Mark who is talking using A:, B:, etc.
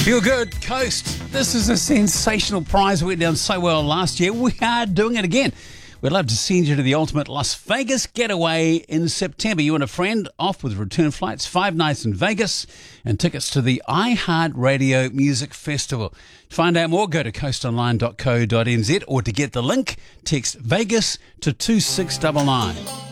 A: Feel good, Coast. This is a sensational prize. We went down so well last year. We are doing it again. We'd love to send you to the ultimate Las Vegas getaway in September. You and a friend off with return flights, 5 nights in Vegas, and tickets to the iHeartRadio Music Festival. To find out more, go to coastonline.co.nz, or to get the link, text Vegas to 2699.